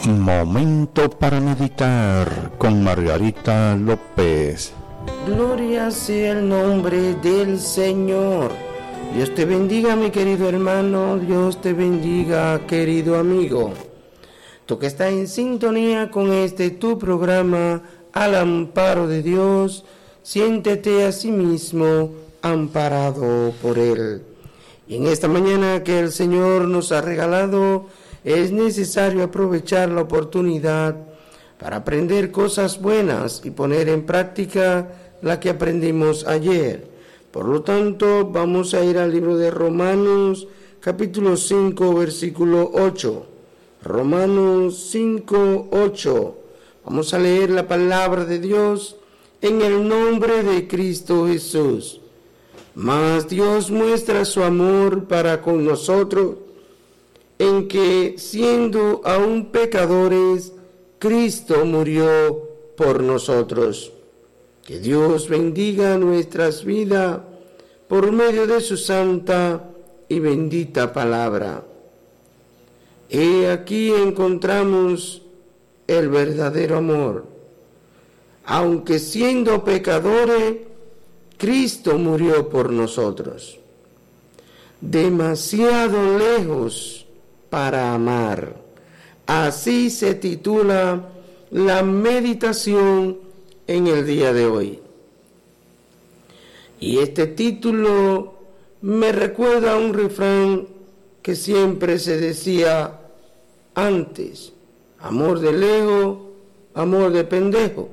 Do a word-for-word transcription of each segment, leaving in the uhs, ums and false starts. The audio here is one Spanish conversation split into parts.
Momento para meditar con Margarita López. Gloria sea el nombre del Señor. Dios te bendiga, mi querido hermano. Dios te bendiga, querido amigo. Tú que estás en sintonía con este tu programa, Al Amparo de Dios, siéntete a sí mismo amparado por Él. Y en esta mañana que el Señor nos ha regalado, es necesario aprovechar la oportunidad para aprender cosas buenas y poner en práctica la que aprendimos ayer. Por lo tanto, vamos a ir al libro de Romanos, capítulo cinco, versículo ocho. Romanos cinco, ocho. Vamos a leer la palabra de Dios en el nombre de Cristo Jesús. Mas Dios muestra su amor para con nosotros, en que, siendo aún pecadores, Cristo murió por nosotros. Que Dios bendiga nuestras vidas por medio de su santa y bendita palabra. He aquí encontramos el verdadero amor. Aunque siendo pecadores, Cristo murió por nosotros. Demasiado lejos para amar. Así se titula la meditación en el día de hoy. Y este título me recuerda a un refrán que siempre se decía antes: amor de lejos, amor de pendejo.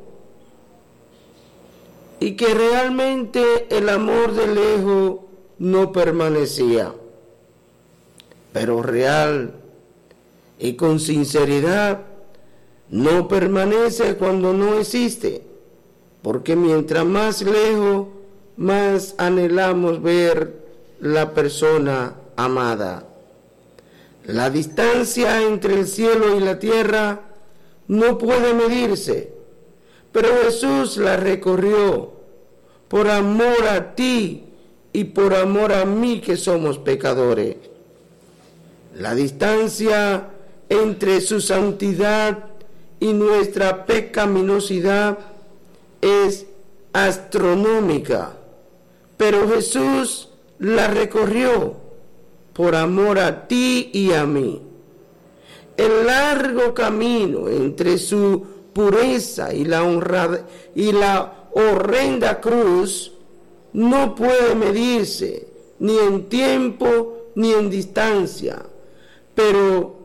Y que realmente el amor de lejos no permanecía, pero real y con sinceridad no permanece cuando no existe, porque mientras más lejos, más anhelamos ver la persona amada. La distancia entre el cielo y la tierra no puede medirse, pero Jesús la recorrió por amor a ti y por amor a mí, que somos pecadores. La distancia entre su santidad y nuestra pecaminosidad es astronómica, pero Jesús la recorrió por amor a ti y a mí. El largo camino entre su pureza y la honrada y la horrenda cruz no puede medirse ni en tiempo ni en distancia, pero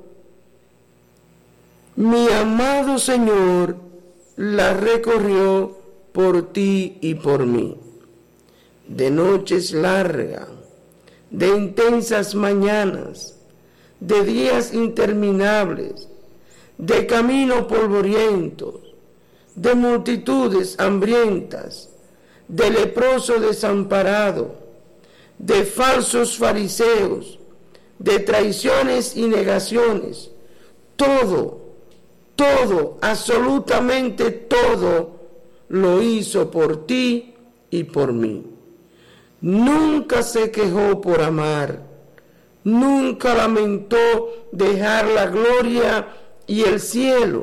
mi amado Señor la recorrió por ti y por mí. De noches largas, de intensas mañanas, de días interminables, de caminos polvorientos, de multitudes hambrientas, de leprosos desamparados, de falsos fariseos, de traiciones y negaciones. Todo, todo, absolutamente todo lo hizo por ti y por mí. Nunca se quejó por amar, nunca lamentó dejar la gloria y el cielo.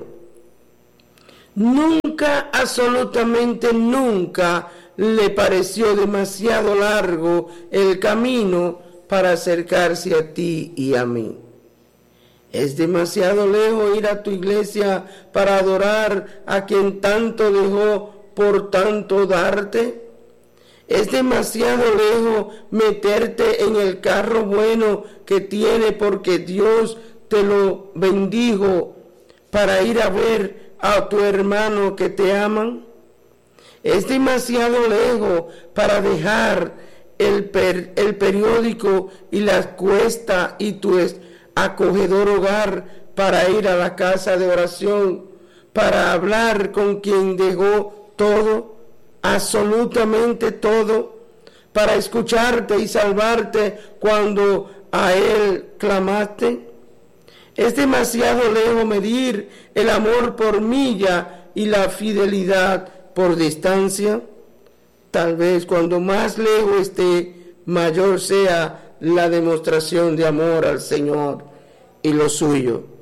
Nunca, absolutamente nunca, le pareció demasiado largo el camino para acercarse a ti y a mí. Es demasiado lejos ir a tu iglesia para adorar a quien tanto dejó por tanto darte. Es demasiado lejos meterte en el carro bueno que tiene porque Dios te lo bendijo para ir a ver a tu hermano que te aman. Es demasiado lejos para dejar el, per, el periódico y la cuesta y tu acogedor hogar para ir a la casa de oración, para hablar con quien dejó todo, absolutamente todo, para escucharte y salvarte cuando a Él clamaste. Es demasiado lejos medir el amor por milla y la fidelidad por distancia. Tal vez cuando más lejos esté, mayor sea la demostración de amor al Señor y lo suyo.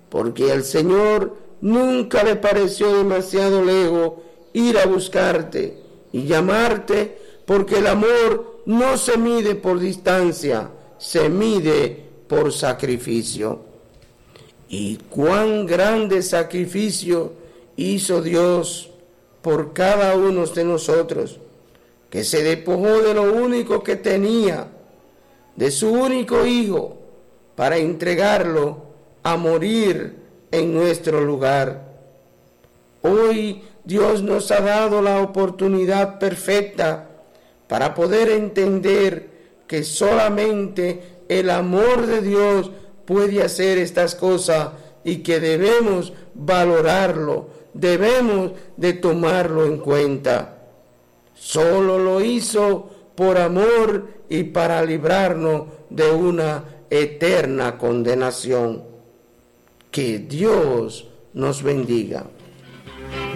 porque al Señor nunca le pareció demasiado lejos ir a buscarte y llamarte, porque el amor no se mide por distancia, se mide por sacrificio. Y cuán grande sacrificio hizo Dios por cada uno de nosotros, que se despojó de lo único que tenía, de su único hijo, para entregarlo a morir en nuestro lugar. Hoy Dios nos ha dado la oportunidad perfecta para poder entender que solamente el amor de Dios puede hacer estas cosas y que debemos valorarlo, debemos de tomarlo en cuenta. Solo lo hizo por amor y para librarnos de una eterna condenación. Que Dios nos bendiga.